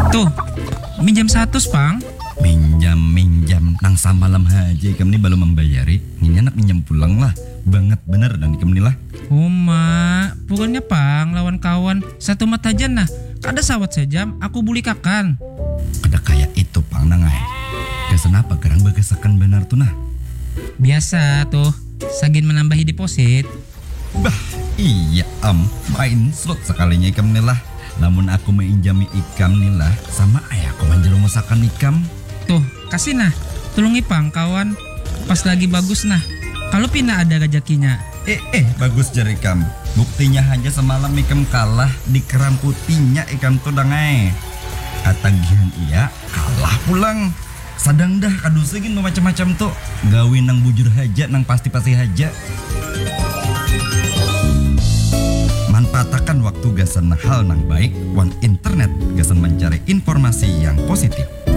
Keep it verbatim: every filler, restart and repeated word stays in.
Tuh, minjam satu, Pang. Minjam, minjam. Nang samalam haji ikam ni belum membayari. Ini anak minjam pulang lah. Banget bener dan ikam ni lah. Oh, mak. Pokoknya, Pang, lawan kawan. Satu mata aja nah. Kada sawat sejam, aku buli kakan. Kada kayak itu, Pang, nangai. Kesan apa kerang bagasakan benar tuh nah? Biasa tuh, sagin menambahi deposit. Bah, iya am. Main slot sekalinya ikam ni lah. Namun aku menginjami ikam nih lah, sama ayahku menjelu masakan ikam. Tuh, kasih nah. Tulungi Pang, kawan. Pas lagi bagus nah. Kalau pina ada rezekinya. Eh, eh, bagus jari ikam. Buktinya hanya semalam ikam kalah di keram putihnya ikam tuh dangai. Katagihan iya, kalah pulang. Sadang dah kadu segin macam-macam tuh. Gawin nang bujur haja, nang pasti-pasti haja. Manfaatkan waktu gasan hal nang baik, wan internet gasan mencari informasi yang positif.